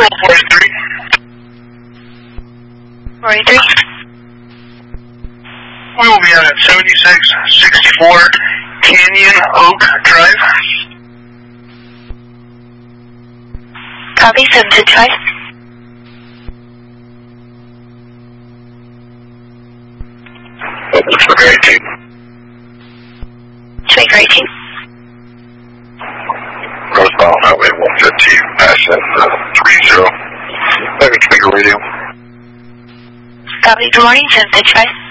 43. 43. We will be out at 7664 Canyon Oak Drive. Copy, 765. Baker 18. Baker 18. Northbound Highway 115, ascent 30. Baker Radio. Copy, good morning, 765.